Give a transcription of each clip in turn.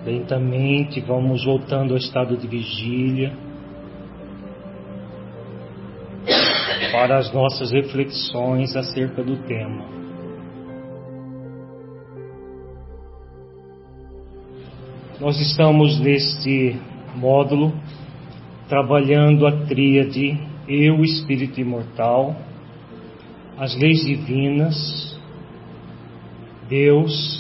Lentamente vamos voltando ao estado de vigília para as nossas reflexões acerca do tema. Nós estamos neste módulo trabalhando a tríade Eu, Espírito Imortal, as leis divinas, Deus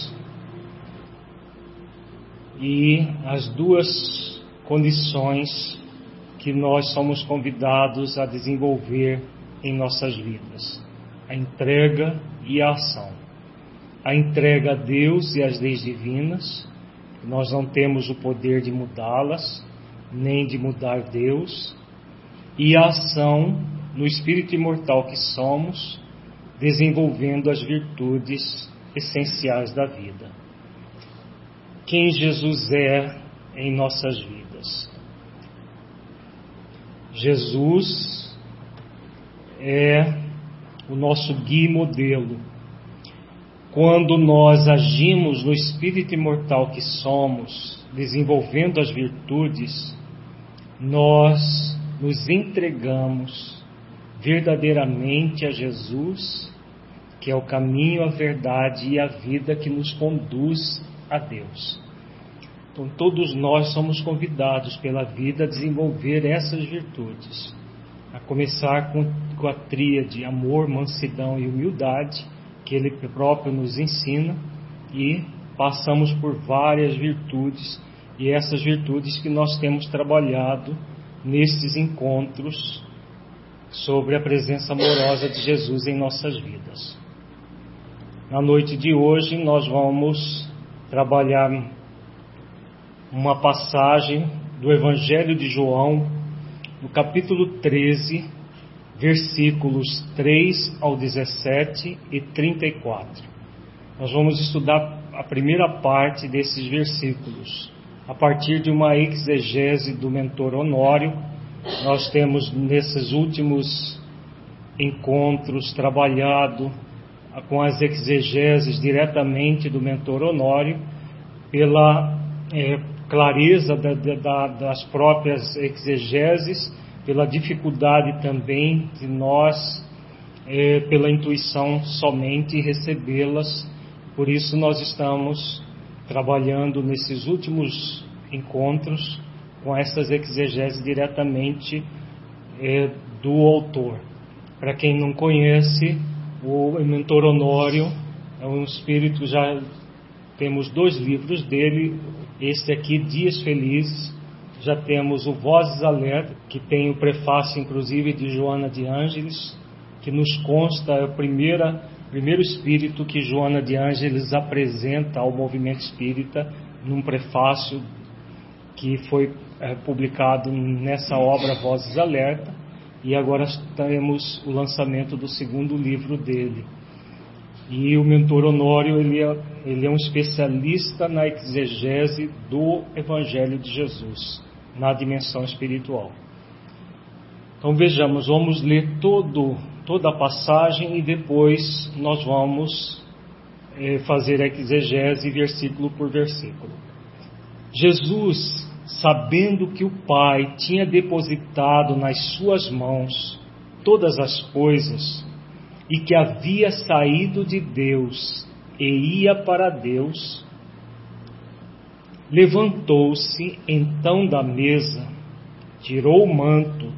e as duas condições que nós somos convidados a desenvolver em nossas vidas: a entrega e a ação. A entrega a Deus e às leis divinas, nós não temos o poder de mudá-las, nem de mudar Deus, e a ação no espírito imortal que somos, desenvolvendo as virtudes essenciais da vida. Quem Jesus é em nossas vidas? Jesus é o nosso guia e modelo. Quando nós agimos no espírito imortal que somos, desenvolvendo as virtudes, nós nos entregamos verdadeiramente a Jesus, que é o caminho, a verdade e a vida que nos conduz a Deus. Então todos nós somos convidados pela vida a desenvolver essas virtudes, a começar com a tríade amor, mansidão e humildade, que Ele próprio nos ensina, e passamos por várias virtudes, e essas virtudes que nós temos trabalhado nestes encontros sobre a presença amorosa de Jesus em nossas vidas. Na noite de hoje nós vamos trabalhar uma passagem do Evangelho de João, no capítulo 13, versículos 3 ao 17 e 34. Nós vamos estudar a primeira parte desses versículos. A partir de uma exegese do mentor Honório, nós temos nesses últimos encontros trabalhado com as exegeses diretamente do mentor Honório, pela clareza das próprias exegeses, pela dificuldade também de nós, pela intuição somente, recebê-las. Por isso nós estamos trabalhando nesses últimos encontros com essas exegeses diretamente do autor. Para quem não conhece, o mentor Honório é um espírito, já temos 2 livros dele, este aqui, Dias Felizes, já temos o Vozes Alerta, que tem o prefácio inclusive de Joana de Ângeles, que nos consta, é o primeiro espírito que Joana de Ângeles apresenta ao movimento espírita, num prefácio que foi publicado nessa obra Vozes Alerta. E agora temos o lançamento do 2º livro dele. E o mentor Honório, ele é um especialista na exegese do Evangelho de Jesus, na dimensão espiritual. Então vejamos, vamos ler toda a passagem e depois nós vamos fazer a exegese versículo por versículo. Jesus, sabendo que o Pai tinha depositado nas suas mãos todas as coisas e que havia saído de Deus e ia para Deus, levantou-se então da mesa, tirou o manto